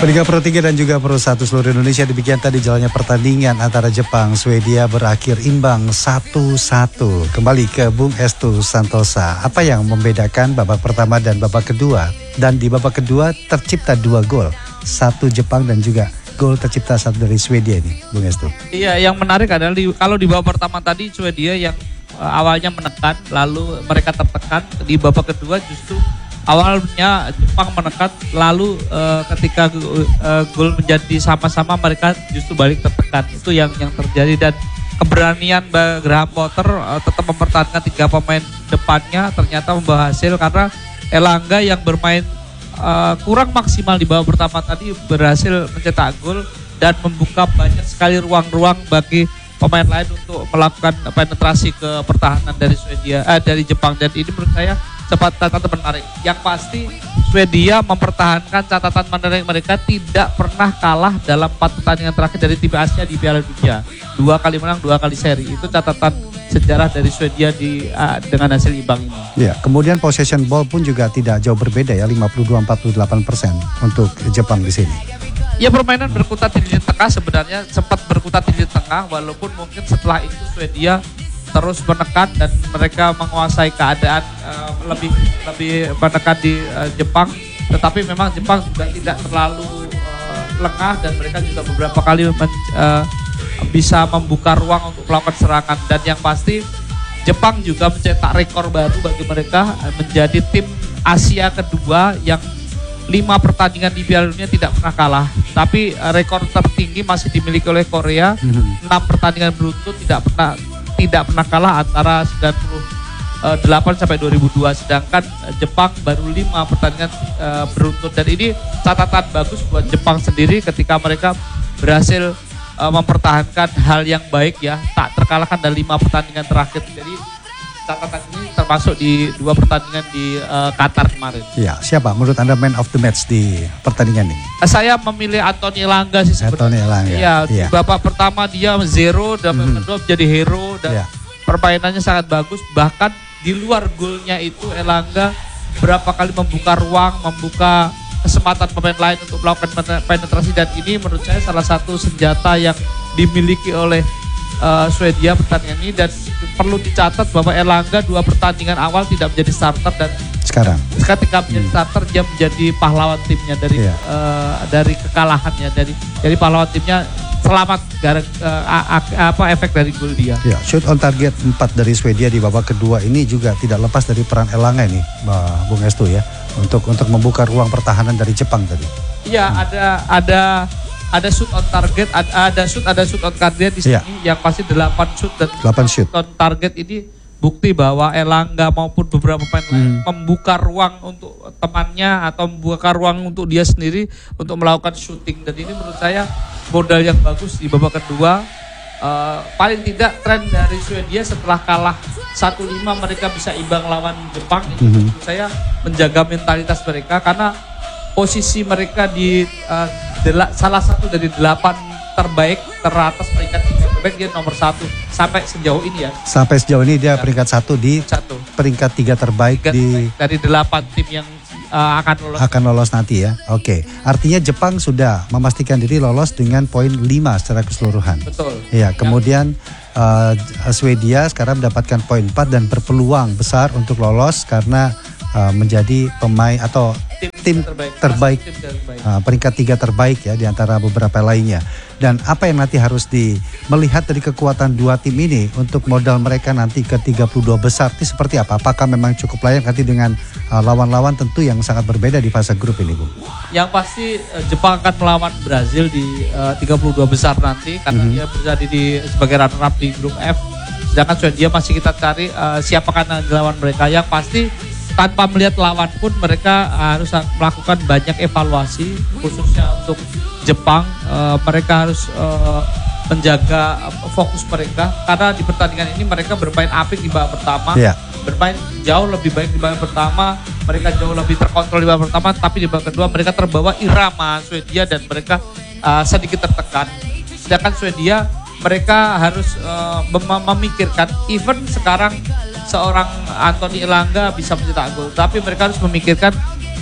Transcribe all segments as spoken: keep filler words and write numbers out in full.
Liga Pro tiga dan juga Pro satu seluruh Indonesia, demikian tadi jalannya pertandingan antara Jepang Swedia berakhir imbang satu satu. Kembali ke Bung Estu Santosa. Apa yang membedakan babak pertama dan babak kedua? Dan di babak kedua tercipta dua gol, satu Jepang dan juga gol tercipta satu dari Swedia ini, Bung Estu. Iya, yang menarik adalah di, kalau di babak pertama tadi Swedia yang uh, awalnya menekan, lalu mereka tertekan. Di babak kedua justru awalnya Jepang menekan, lalu uh, ketika uh, gol menjadi sama-sama mereka justru balik tertekan. Itu yang yang terjadi, dan keberanian Graham Potter uh, tetap mempertahankan tiga pemain depannya ternyata membawa hasil, karena Elanga yang bermain uh, kurang maksimal di babak pertama tadi berhasil mencetak gol dan membuka banyak sekali ruang-ruang bagi pemain lain untuk melakukan penetrasi ke pertahanan dari Swedia, eh, dari Jepang. Dan ini menurut saya cepat catatan menarik. Yang pasti Swedia mempertahankan catatan menarik mereka, tidak pernah kalah dalam empat pertandingan terakhir dari tim Asia di Piala Dunia. Dua kali menang, dua kali seri. Itu catatan sejarah dari Swedia di uh, dengan hasil imbang ini. Ya, kemudian possession ball pun juga tidak jauh berbeda ya, lima puluh dua empat puluh delapan persen untuk Jepang di sini. Ya, permainan berkutat di lini tengah sebenarnya sempat berkutat di lini tengah, walaupun mungkin setelah itu Swedia terus menekan dan mereka menguasai keadaan uh, lebih lebih menekan di uh, Jepang, tetapi memang Jepang juga tidak terlalu uh, lengah dan mereka juga beberapa kali men, uh, bisa membuka ruang untuk melakukan serangan. Dan yang pasti Jepang juga mencetak rekor baru bagi mereka, uh, menjadi tim Asia kedua yang lima pertandingan di Piala Dunia tidak pernah kalah. Tapi uh, rekor tertinggi masih dimiliki oleh Korea, mm-hmm. enam pertandingan beruntun tidak pernah tidak pernah kalah antara sembilan puluh delapan sampai dua ribu dua, sedangkan Jepang baru lima pertandingan uh, beruntun. Dan ini catatan bagus buat Jepang sendiri ketika mereka berhasil uh, mempertahankan hal yang baik ya, tak terkalahkan dari lima pertandingan terakhir. Jadi catatan ini termasuk di dua pertandingan di uh, Qatar kemarin. Ya, siapa menurut Anda man of the match di pertandingan ini? Saya memilih Anthony Elanga sih sebenarnya. Anthony Elanga. Iya, ya. Babak pertama dia zero, dan babak hmm. kedua menjadi hero dan ya. Permainannya sangat bagus. Bahkan di luar golnya itu Elanga berapa kali membuka ruang, membuka kesempatan pemain lain untuk melakukan penetrasi, dan ini menurut saya salah satu senjata yang dimiliki oleh Uh, Swedia pertandingan ini. Dan perlu dicatat bahwa Elanga dua pertandingan awal tidak menjadi starter, dan sekarang ketika menjadi hmm. starter dia menjadi pahlawan timnya dari yeah. uh, dari kekalahannya, dari dari pahlawan timnya selamat gara uh, apa efek dari gol dia. Ya, shoot on target empat dari Swedia di babak kedua ini juga tidak lepas dari peran Elanga ini, Bung Estu ya, untuk untuk membuka ruang pertahanan dari Jepang tadi. Iya, hmm. ada ada ada shoot on target, ada, ada shoot, ada shoot on target di sini, yeah. yang pasti delapan shoot dan delapan shoot on target ini bukti bahwa Elanga maupun beberapa pemain hmm. lain membuka ruang untuk temannya atau membuka ruang untuk dia sendiri untuk melakukan shooting. Dan ini menurut saya modal yang bagus di babak kedua. Uh, paling tidak tren dari Swedia setelah kalah satu lima mereka bisa imbang lawan Jepang. Ini hmm. menurut saya menjaga mentalitas mereka, karena posisi mereka di uh, del- salah satu dari delapan terbaik teratas peringkat tiga terbaik, dia nomor satu sampai sejauh ini ya. Sampai sejauh ini dia ya. peringkat satu di satu. peringkat tiga terbaik tiga di terbaik dari delapan tim yang uh, akan lolos. Akan lolos nanti ya. Oke, artinya Jepang sudah memastikan diri lolos dengan poin lima secara keseluruhan. Betul. Iya, kemudian uh, Swedia sekarang mendapatkan poin empat dan berpeluang besar untuk lolos karena uh, menjadi pemain atau tim, tim terbaik, terbaik, tim terbaik. Uh, peringkat tiga terbaik ya di antara beberapa lainnya. Dan apa yang nanti harus di melihat dari kekuatan dua tim ini untuk modal mereka nanti ke tiga puluh dua besar itu seperti apa? Apakah memang cukup layak nanti dengan uh, lawan-lawan tentu yang sangat berbeda di fase grup ini, Bu? Yang pasti uh, Jepang akan melawan Brazil di uh, tiga puluh dua besar nanti, karena mm-hmm. dia berada di, di sebagai runner up di grup F. Sedangkan Swedia masih kita cari uh, siapa kan lawan mereka. Yang pasti tanpa melihat lawan pun mereka harus melakukan banyak evaluasi, khususnya untuk Jepang. Uh, mereka harus uh, menjaga fokus mereka, karena di pertandingan ini mereka bermain apik di babak pertama, yeah. bermain jauh lebih baik di babak pertama, mereka jauh lebih terkontrol di babak pertama, tapi di babak kedua mereka terbawa irama Swedia dan mereka uh, sedikit tertekan. Sedangkan Swedia mereka harus uh, mem- memikirkan, even sekarang seorang Anthony Elanga bisa mencetak gol, tapi mereka harus memikirkan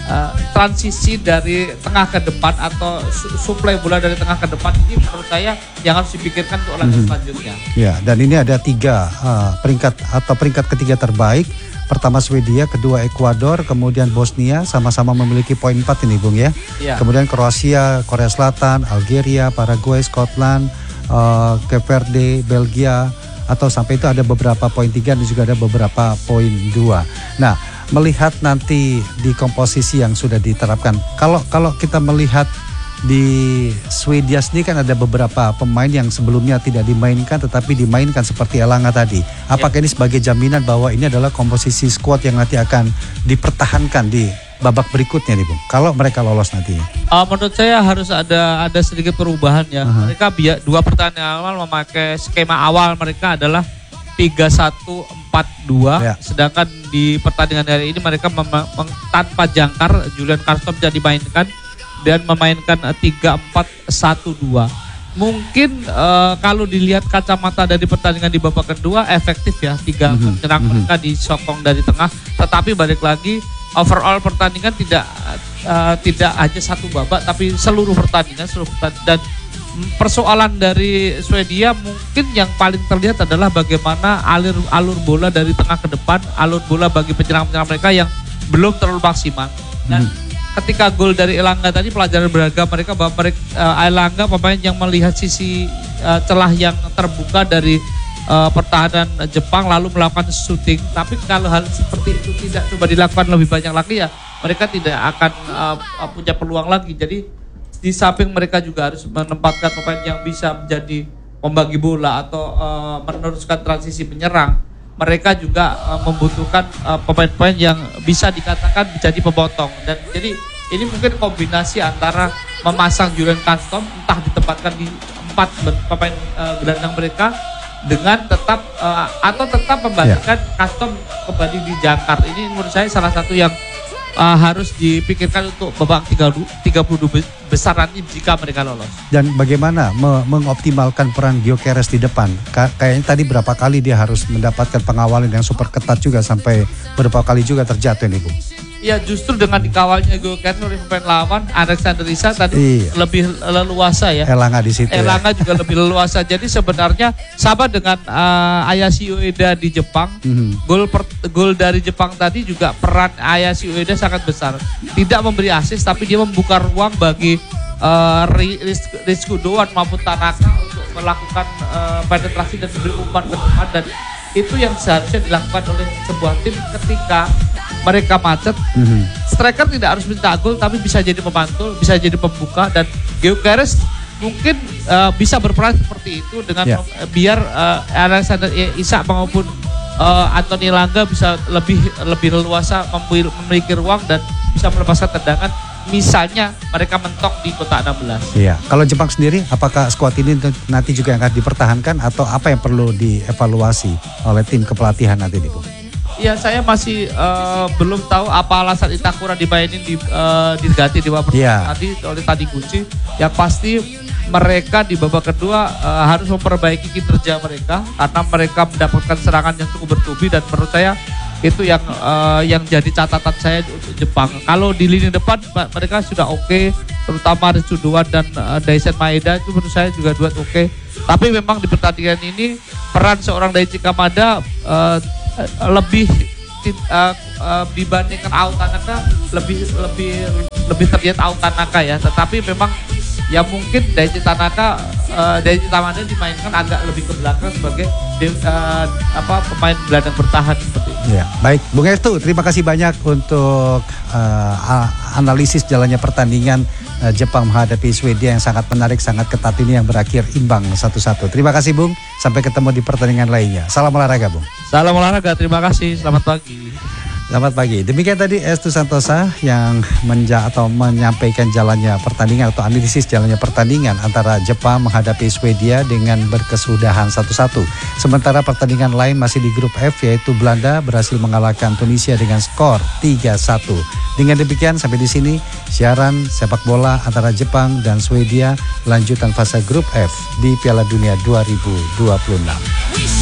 uh, transisi dari tengah ke depan atau su- suplai bola dari tengah ke depan ini menurut saya yang harus dipikirkan untuk laga Mhm. selanjutnya. Ya, dan ini ada tiga uh, peringkat atau peringkat ketiga terbaik. Pertama Swedia, kedua Ekuador, kemudian Bosnia sama-sama memiliki poin empat ini Bung ya. Iya. Kemudian Kroasia, Korea Selatan, Algeria, Paraguay, Scotland, uh, Cape Verde, Belgia, atau sampai itu ada beberapa poin tiga dan juga ada beberapa poin dua. Nah, melihat nanti di komposisi yang sudah diterapkan, kalau kalau kita melihat di Swedia sendiri kan ada beberapa pemain yang sebelumnya tidak dimainkan tetapi dimainkan seperti Elanga tadi. Apakah ini sebagai jaminan bahwa ini adalah komposisi skuad yang nanti akan dipertahankan di babak berikutnya nih Bung, kalau mereka lolos nanti? Uh, menurut saya harus ada ada sedikit perubahan ya. Uh-huh. Mereka biar dua pertandingan awal memakai skema awal mereka adalah tiga satu empat dua, Ya. sedangkan di pertandingan hari ini mereka mem- meng- tanpa jangkar Julian Carlson tidak dimainkan dan memainkan uh, tiga empat satu dua. Mungkin uh, kalau dilihat kacamata dari pertandingan di babak kedua efektif ya, tiga Mhm, penyerang mhm. mereka disokong dari tengah, tetapi balik lagi overall pertandingan tidak uh, tidak hanya satu babak tapi seluruh pertandingan seluruh pertandingan. Dan persoalan dari Swedia mungkin yang paling terlihat adalah bagaimana alur alur bola dari tengah ke depan, alur bola bagi penyerang-penyerang mereka yang belum terlalu maksimal. Dan ketika gol dari Elanga tadi pelajaran berharga mereka bahwa mereka, uh, Elanga pemain yang melihat sisi uh, celah yang terbuka dari uh, pertahanan Jepang lalu melakukan shooting. Tapi kalau hal seperti itu tidak coba dilakukan lebih banyak lagi ya mereka tidak akan uh, punya peluang lagi. Jadi di samping mereka juga harus menempatkan pemain yang bisa menjadi pembagi bola atau uh, meneruskan transisi penyerang. Mereka juga uh, membutuhkan uh, pemain-pemain yang bisa dikatakan menjadi pemotong. Dan jadi ini mungkin kombinasi antara memasang Julian Carlson entah ditempatkan di empat pemain uh, gelandang mereka dengan tetap uh, atau tetap membagikan yeah. Carlson kembali di jangkar. Ini menurut saya salah satu yang uh, harus dipikirkan untuk babak tiga puluh dua besar nanti jika mereka lolos. Dan bagaimana me- mengoptimalkan peran Gyökeres di depan? Ka- kayaknya tadi berapa kali dia harus mendapatkan pengawalan yang super ketat juga sampai beberapa kali juga terjatuh nih Bung. Ya justru dengan dikawalnya Gyökeres oleh pemain lawan Alexander Isak tadi Iya. lebih leluasa ya. Elanga di situ. Elanga ya. juga lebih leluasa. Jadi sebenarnya sama dengan uh, Ayashi Ueda di Jepang. Mhm. Gol per, gol dari Jepang tadi juga peran Ayashi Ueda sangat besar. Tidak memberi assist tapi dia membuka ruang bagi uh, Rizky Doan maupun Tanaka untuk melakukan uh, penetrasi dan memberi umpan ke depan, dan itu yang seharusnya dilakukan oleh sebuah tim ketika mereka macet. Mhm. Striker tidak harus minta gol tapi bisa jadi pembantu, bisa jadi pembuka, dan Gyökeres mungkin uh, bisa berperan seperti itu dengan Ya. mem- biar uh, Alexander Isak maupun uh, Anthony Elanga bisa lebih lebih leluasa memil- memiliki ruang dan bisa melepaskan tendangan. Misalnya mereka mentok di kotak enam belas. Iya. Kalau Jepang sendiri, apakah skuad ini nanti juga yang akan dipertahankan atau apa yang perlu dievaluasi oleh tim kepelatihan nanti nih Bung? Ya saya masih uh, belum tahu apa alasan Itakura dimainin di uh, diganti di babak Iya. tadi oleh Tadi Kunci. Yang pasti mereka di babak kedua uh, harus memperbaiki kinerja mereka karena mereka mendapatkan serangan yang cukup bertubi, dan menurut saya itu yang uh, yang jadi catatan saya untuk Jepang. Kalau di lini depan mereka sudah oke, okay, terutama Ritsu Doan dan uh, Daisen Maeda itu menurut saya juga dua oke. Okay. Tapi memang di pertandingan ini peran seorang Daichi Kamada uh, lebih uh, uh, dibandingkan Ao Tanaka lebih lebih lebih terlihat Ao Tanaka ya. Tetapi memang ya mungkin Daichi Tanaka uh, Daichi Kamada dimainkan agak lebih ke belakang sebagai uh, apa pemain gelandang bertahan seperti itu. Ya, baik, Bung Ertu, terima kasih banyak untuk uh, analisis jalannya pertandingan uh, Jepang menghadapi Swedia yang sangat menarik, sangat ketat ini yang berakhir imbang satu satu. Terima kasih Bung, sampai ketemu di pertandingan lainnya. Salam olahraga Bung. Salam olahraga, terima kasih, selamat pagi. Selamat pagi. Demikian tadi Estu Santosa yang menja atau menyampaikan jalannya pertandingan atau analisis jalannya pertandingan antara Jepang menghadapi Swedia dengan berkesudahan satu satu. Sementara pertandingan lain masih di grup F, yaitu Belanda berhasil mengalahkan Tunisia dengan skor tiga satu. Dengan demikian sampai di sini siaran sepak bola antara Jepang dan Swedia lanjutan fase grup F di Piala Dunia dua ribu dua puluh enam.